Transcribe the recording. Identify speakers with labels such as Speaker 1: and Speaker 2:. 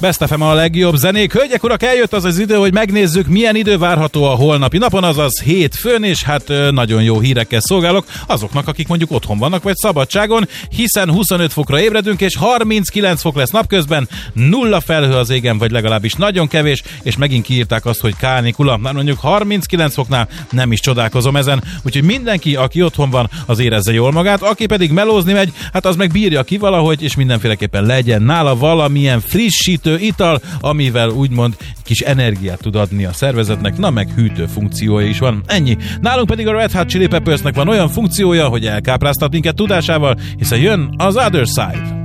Speaker 1: Best FM a legjobb zenék. Hölgyek, urak, eljött az idő, hogy megnézzük, milyen idő várható a holnapi napon, azaz hétfőn, és hát nagyon jó hírekkel szolgálok azoknak, akik mondjuk otthon vannak, vagy szabadságon, hiszen 25 fokra ébredünk, és 39 fok lesz napközben, 0 felhő az égen, vagy legalábbis nagyon kevés, és megint kiírták azt, hogy kánikula. Már mondjuk 39 foknál nem is csodálkozom ezen, úgyhogy mindenki, aki otthon van, az érezze jól magát, aki pedig melózni megy, hát az meg bírja ki valahogy, és mindenféleképpen legyen nála valamilyen frissítő ital, amivel úgymond kis energiát tud adni a szervezetnek, na meg hűtő funkciója is van. Ennyi. Nálunk pedig a Red Hot Chili Peppersnek van olyan funkciója, hogy elkápráztat minket tudásával, hiszen jön az Other Side.